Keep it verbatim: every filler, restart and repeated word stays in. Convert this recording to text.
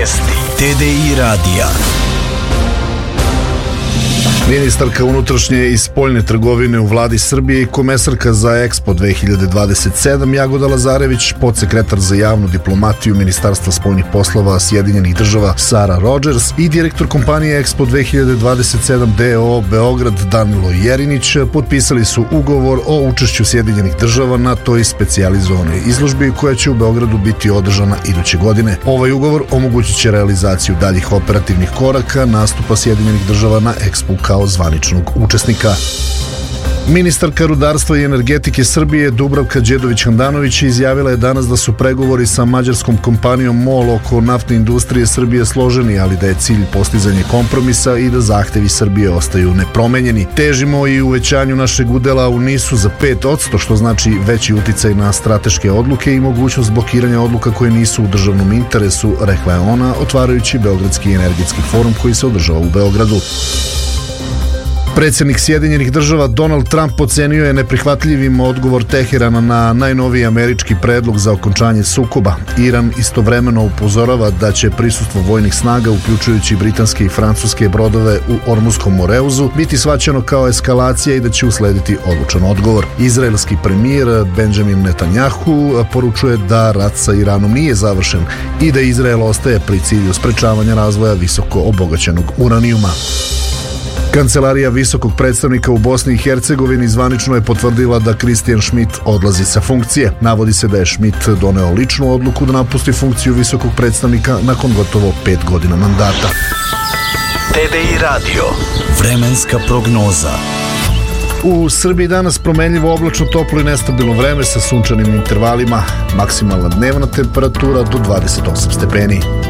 Vesti T D I radija. Ministarka unutrašnje i spoljne trgovine u vladi Srbije i komesarka za Expo dve hiljade dvadeset sedam Jagoda Lazarević, podsekretar za javnu diplomatiju Ministarstva spoljnih poslova Sjedinjenih država Sara Rogers i direktor kompanije Expo dve hiljade dvadeset sedam d o o Beograd Danilo Jerinić potpisali su ugovor o učešću Sjedinjenih država na toj specijalizovanoj izložbi koja će u Beogradu biti održana iduće godine. Ovaj ugovor omogućit će realizaciju daljih operativnih koraka nastupa Sjedinjenih država na Expo kao zvaničnog učesnika. Ministarka rudarstva i energetike Srbije Dubravka Đedović-Handanović izjavila je danas da su pregovori sa mađarskom kompanijom MOL oko naftne industrije Srbije složeni, ali da je cilj postizanje kompromisa i da zahtevi Srbije ostaju nepromenjeni. Težimo i uvećanju našeg udela u nisu za pet posto, što znači veći uticaj na strateške odluke i mogućnost blokiranja odluka koje nisu u državnom interesu, rekla je ona, otvarajući Beogradski energetski forum koji se održava u Beogradu. Predsjednik Sjedinjenih država Donald Trump ocenio je neprihvatljivim odgovor Teherana na najnoviji američki predlog za okončanje sukoba. Iran istovremeno upozorava da će prisustvo vojnih snaga, uključujući britanske i francuske brodove u Ormuškom moreuzu, biti shvaćeno kao eskalacija i da će uslediti odlučan odgovor. Izraelski premijer Benjamin Netanjahu poručuje da rat sa Iranom nije završen i da Izrael ostaje pri cilju sprečavanja razvoja visoko obogaćenog uranijuma. Kancelarija visokog predstavnika u Bosni i Hercegovini zvanično je potvrdila da Christian Schmidt odlazi sa funkcije. Navodi se da je Schmidt doneo ličnu odluku da napusti funkciju visokog predstavnika nakon gotovo pet godina mandata. T D I radio. Vremenska prognoza. U Srbiji danas promenljivo oblačno, toplo i nestabilno vreme sa sunčanim intervalima. Maksimalna dnevna temperatura do dvadeset osam stepeni.